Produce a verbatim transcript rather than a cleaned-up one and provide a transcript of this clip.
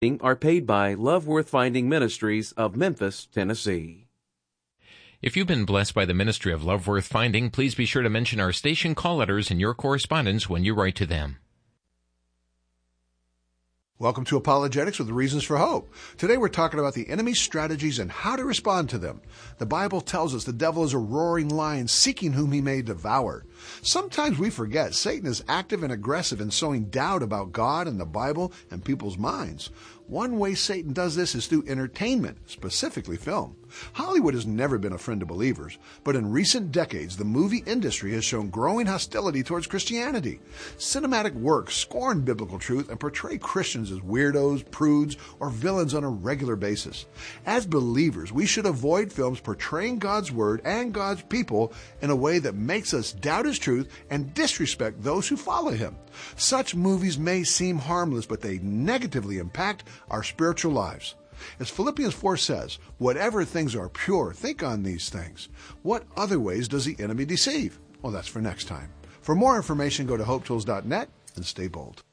are paid by Love Worth Finding Ministries of Memphis, Tennessee. If you've been blessed by the ministry of Love Worth Finding, please be sure to mention our station call letters in your correspondence when you write to them. Welcome to Apologetics with Reasons for Hope. Today we're talking about the enemy's strategies and how to respond to them. The Bible tells us the devil is a roaring lion seeking whom he may devour. Sometimes we forget Satan is active and aggressive in sowing doubt about God and the Bible and people's minds. One way Satan does this is through entertainment, specifically film. Hollywood has never been a friend to believers, but in recent decades, the movie industry has shown growing hostility towards Christianity. Cinematic works scorn biblical truth and portray Christians as weirdos, prudes, or villains on a regular basis. As believers, we should avoid films portraying God's Word and God's people in a way that makes us doubt His truth and disrespect those who follow Him. Such movies may seem harmless, but they negatively impact our spiritual lives. As Philippians four says, whatever things are pure, think on these things. What other ways does the enemy deceive? Well, that's for next time. For more information, go to hope tools dot net and stay bold.